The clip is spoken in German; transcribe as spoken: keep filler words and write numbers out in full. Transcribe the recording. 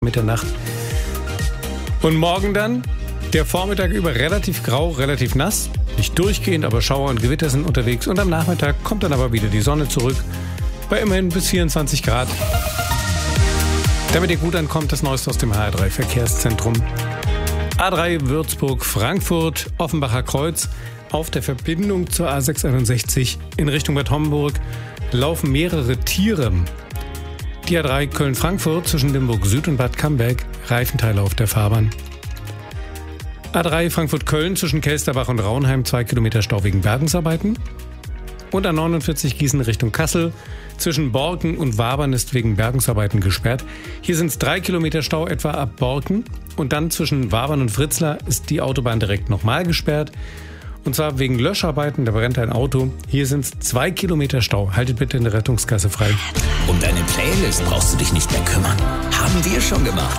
Mitternacht. Und morgen dann der Vormittag über relativ grau, relativ nass. Nicht durchgehend, aber Schauer und Gewitter sind unterwegs. Und am Nachmittag kommt dann aber wieder die Sonne zurück. Bei immerhin bis vierundzwanzig Grad. Damit ihr gut ankommt, das Neueste aus dem H R drei Verkehrszentrum. A drei Würzburg-Frankfurt, Offenbacher Kreuz. Auf der Verbindung zur A sechshunderteinundsechzig in Richtung Bad Homburg laufen mehrere Tiere. Die A drei Köln-Frankfurt zwischen Limburg Süd und Bad Camberg, Reifenteile auf der Fahrbahn. A drei Frankfurt-Köln zwischen Kelsterbach und Raunheim, zwei Kilometer Stau wegen Bergungsarbeiten. Und A neunundvierzig Gießen Richtung Kassel zwischen Borken und Wabern ist wegen Bergungsarbeiten gesperrt. Hier sind es drei Kilometer Stau etwa ab Borken. Und dann zwischen Wabern und Fritzlar ist die Autobahn direkt nochmal gesperrt. Und zwar wegen Löscharbeiten, da brennt ein Auto. Hier sind es zwei Kilometer Stau. Haltet bitte in der Rettungskasse frei. Um deine Playlist brauchst du dich nicht mehr kümmern. Haben wir schon gemacht.